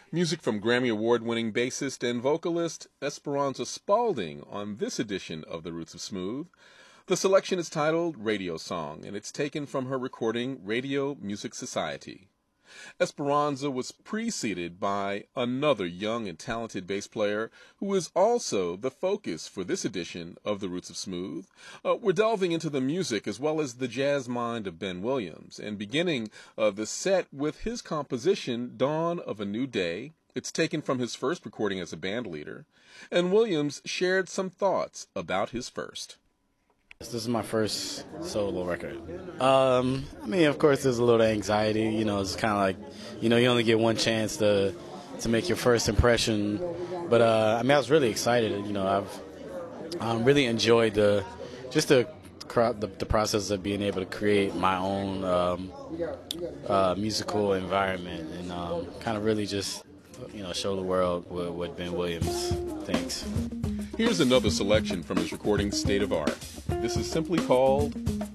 Music from Grammy Award-winning bassist and vocalist Esperanza Spalding on this edition of The Roots of Smooth. The selection is titled Radio Song, and it's taken from her recording Radio Music Society. Esperanza was preceded by another young and talented bass player who is also the focus for this edition of The Roots of Smooth. We're delving into the music as well as the jazz mind of Ben Williams, and beginning the set with his composition, Dawn of a New Day. It's taken from his first recording as a band leader, and Williams shared some thoughts about his first. This is my first solo record. Of course, there's a little anxiety. It's kind of like, you only get one chance to make your first impression. But, I was really excited. I've really enjoyed the process of being able to create my own musical environment and kind of really just, show the world what Ben Williams thinks. Here's another selection from his recording State of Art. This is simply called